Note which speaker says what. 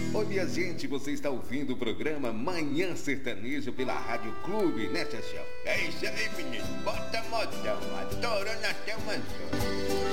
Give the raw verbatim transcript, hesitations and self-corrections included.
Speaker 1: Oi, minha gente, você está ouvindo o programa Manhã Sertanejo pela Rádio Clube, né, Chachão?
Speaker 2: É isso aí, menino. Bota modão. Adoro na teu mansão.